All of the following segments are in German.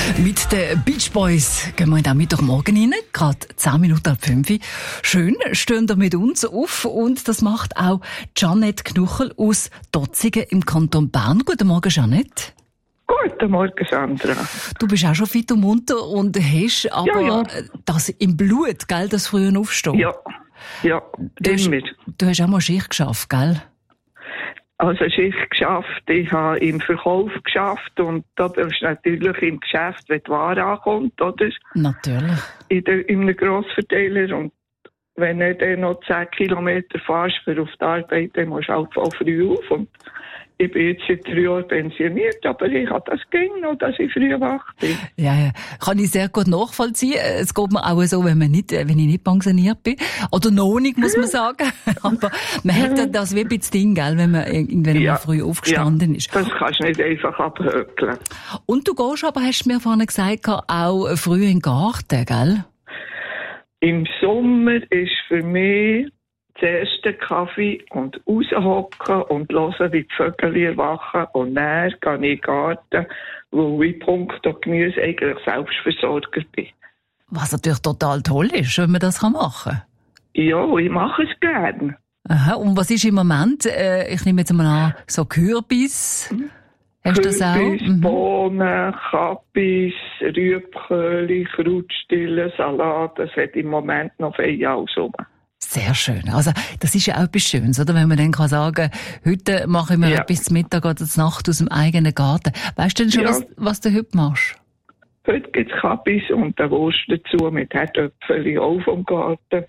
Mit den Beach Boys gehen wir in den Mittwochmorgen rein, gerade 10 Minuten ab 5 Uhr. Schön, stehen da mit uns auf und das macht auch Jeanette Knuchel aus Dotzigen im Kanton Bern. Guten Morgen, Jeanette. Guten Morgen, Sandra. Du bist auch schon fit und munter und hast aber das im Blut, gell, das frühe Aufstehen. Ja, immer. Du hast auch mal Schicht geschafft, gell? Also Schicht geschafft, ich habe im Verkauf geschafft und da bist du natürlich im Geschäft, wenn die Ware ankommt, oder? Natürlich. In einem Grossverteiler und wenn du dann noch 10 Kilometer fährst für auf die Arbeit, dann musst du halt voll früh auf und ich bin jetzt seit 3 Jahren pensioniert, aber ich habe das ging noch, dass ich früh wach bin. Ja, kann ich sehr gut nachvollziehen. Es geht mir auch so, wenn ich nicht pensioniert bin. Oder noch nicht, muss man sagen. Aber man hat das wie ein bisschen Ding, gell, wenn man irgendwann mal früh aufgestanden ist. Das kannst du nicht einfach abhökeln. Und du gehst aber, hast du mir vorhin gesagt, auch früh in den Garten, gell? Im Sommer ist für mich zuerst den Kaffee und raushocken und hören, wie die Vögel erwachen. Und dann gehe ich in den Garten, wo ich puncto Gemüse eigentlich Selbstversorger bin. Was natürlich total toll ist, wenn man das machen kann. Ja, ich mache es gerne. Aha, und was ist im Moment, ich nehme jetzt mal an, so Kürbis? Hast du das auch? Kürbis, Bohnen, Kappis, Rüebköhli, Krautstille, Salat, das hat im Moment noch viel alles rum. Sehr schön. Also, das ist ja auch etwas Schönes, oder? Wenn man dann kann sagen, heute mache ich mir etwas zum Mittag oder zur Nacht aus dem eigenen Garten. Weißt du denn schon, was du heute machst? Heute gibt es Kappis und eine Wurst dazu mit Herdöpfeli auch vom Garten.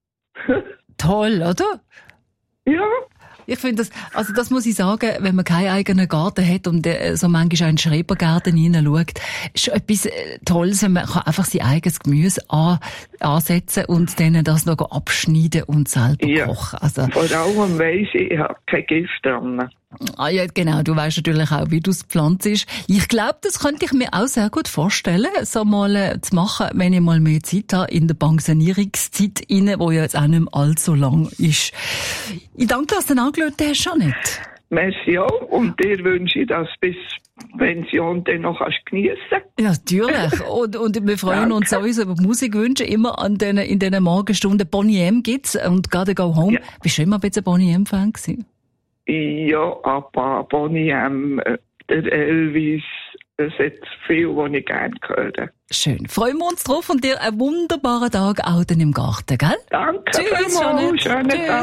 Toll, oder? Ja. Ich finde das muss ich sagen, wenn man keinen eigenen Garten hat und so manchmal auch in den Schrebergarten hineinschaut, ist schon etwas Tolles, wenn man einfach sein eigenes Gemüse ansetzen und dann das noch abschneiden und selber kochen. Also, vor allem weiss ich habe kein Gift dran. Ah ja, genau, du weisst natürlich auch, wie du es pflanzt. Ich glaube, das könnte ich mir auch sehr gut vorstellen, so mal zu machen, wenn ich mal mehr Zeit habe, in der Pensionierungszeit rein, die ja jetzt auch nicht mehr allzu lang ist. Ich danke, dass du angeschaut hast, Jeanette. Merci auch. Und dir wünsche ich, dass du bis Pension dann noch geniessen kannst. Ja, natürlich. Und wir freuen uns sowieso über Musikwünsche immer in diesen Morgenstunden. Boney M gibt's und Gotta Go Home. Bist du immer ein bisschen Boney M-Fan gewesen? Ja, aber Boney M, der Elvis, es hat viel, was ich gerne höre. Schön. Freuen wir uns drauf und dir einen wunderbaren Tag auch dann im Garten, gell? Danke. Tschüss, Jeanette. Schönen Tag.